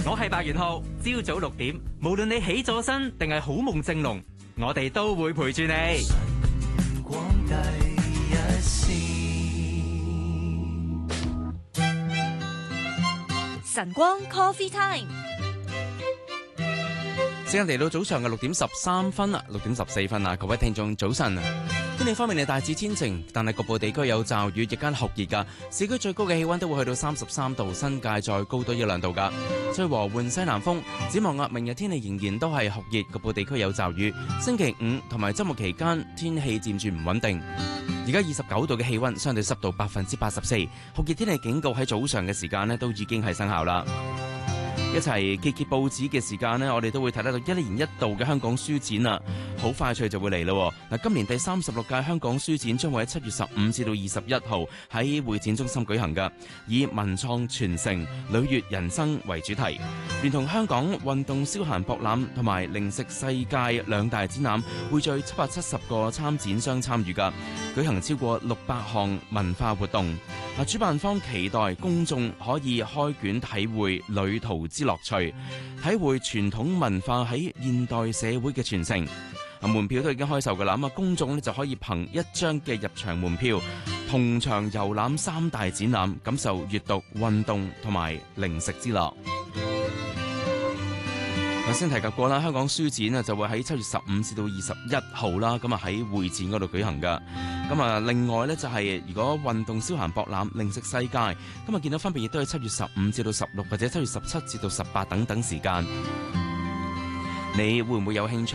我係白元浩，朝早6點，無論你起咗身定係好夢正濃，我哋都會陪住你。 晨光第一線， 晨光 Coffee Time。 時間嚟到早上嘅6點13分啦，6點14分啦，各位聽眾早晨。天氣方面係大致天晴，但係局部地區有驟雨，日間酷熱㗎。市區最高嘅氣溫都會去到33度，新界再高多1-2度㗎。吹和緩西南風。展望明日天氣仍然都係酷熱，局部地區有驟雨。星期5同埋週末期間天氣漸轉唔穩定。而家29度嘅氣溫，相對濕度84%，酷熱天氣警告喺早上嘅時間呢都已經係生效啦。一齊揭揭報紙嘅時間呢，我哋都會睇得到1年1度嘅香港書展啦，好快脆就會嚟咯。嗱，今年第36屆香港書展將會喺7月15至到21號喺會展中心舉行㗎，以文創傳承、旅悅人生為主題，連同香港運動消閒博覽同埋零食世界2大展覽，匯聚770個參展商參與㗎，舉行超過600項文化活動。主辦方期待公眾可以開卷體會旅途之樂趣，體會傳統文化喺現代社會嘅傳承。門票都已經開售㗎啦，咁公眾就可以憑1張嘅入場門票，同場遊覽3大展覽，感受閱讀、運動同埋零食之樂。頭先提及過啦，香港書展就會喺7月15至到21號啦，咁喺會展嗰度舉行㗎。另外呢，就係如果運動消閒博覽、零食世界，見到分別亦都係7月15至到16或者7月17至到18等等時間。你會唔會有興趣